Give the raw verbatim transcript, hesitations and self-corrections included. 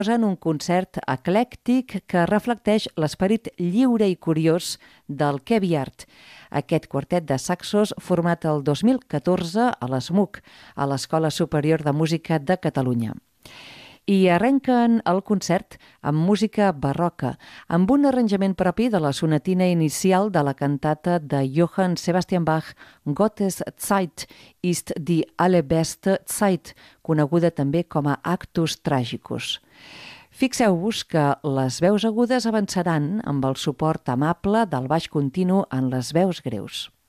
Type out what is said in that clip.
en un concert eclèctic que reflecteix l'esperit lliure i curiós del Kevy Art, aquest quartet de saxos format el dos mil catorze a l'ESMUC, a l'Escola Superior de Música de Catalunya. I arrenquen el concert amb música barroca, amb un arranjament propi de la sonatina inicial de la cantata de Johann Sebastian Bach, Gottes Zeit ist die allerbeste Zeit, coneguda també com a Actus Tragicus. Fixeu-vos que les veus agudes avançaran amb el suport amable del baix continu en les veus greus.